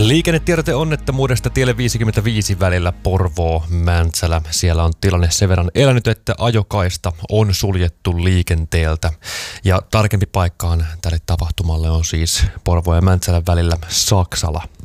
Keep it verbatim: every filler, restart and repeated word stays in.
Liikennetiedote onnettomuudesta tielle viisikymmentäviisi välillä Porvoo-Mäntsälä. Siellä on tilanne sen verran elänyt, että ajokaista on suljettu liikenteeltä. Ja tarkempi paikkaan tälle tapahtumalle on siis Porvoo ja Mäntsälän välillä Saksala.